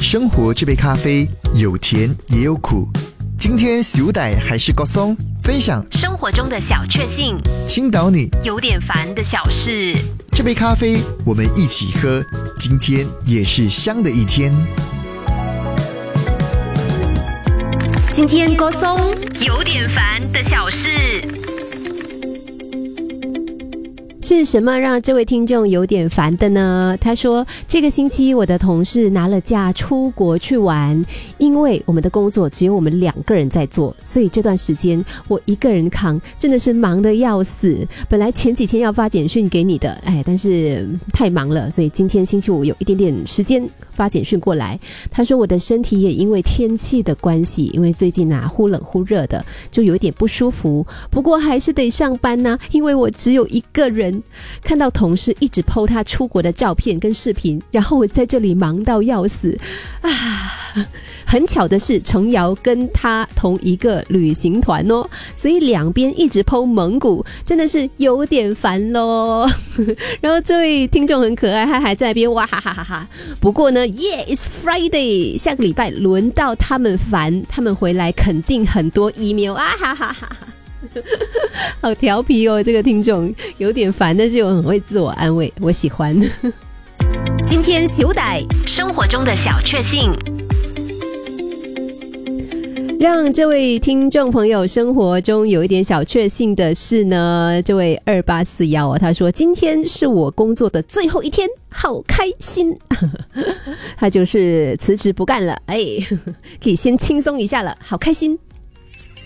生活这杯咖啡有甜也有苦。今天小弟还是郭松分享生活中的小确幸， 倾倒你有点烦的小事。 这杯咖啡我们一起喝，今天也是香的一天。 今天郭松有点烦的小事。 是什么让这位听众有点烦的呢？他说，这个星期我的同事拿了假出国去玩，因为我们的工作只有我们2个人在做，所以这段时间我一个人扛，真的是忙得要死。本来前几天要发简讯给你的，但是太忙了，所以今天星期五有一点点时间发简讯过来。他说我的身体也因为天气的关系，因为最近忽冷忽热的，就有一点不舒服，不过还是得上班啊，因为我只有一个人。看到同事一直 po 他出国的照片跟视频，然后我在这里忙到要死啊！很巧的是，程瑶跟他同一个旅行团哦，所以两边一直 po 蒙古，真的是有点烦咯。然后这位听众很可爱，他还在那边哇哈哈哈哈。不过呢 ，Yeah, it's Friday， 下个礼拜轮到他们烦，他们回来肯定很多 email 啊哈哈哈哈。好调皮哦，这个听众有点烦，但是我很会自我安慰，我喜欢。 今天小弟生活中的小确幸， 让这位听众朋友生活中有一点小确幸的是呢，这位2841他说今天是我工作的最后一天，好开心。他就是辞职不干了，可以先轻松一下了，好开心。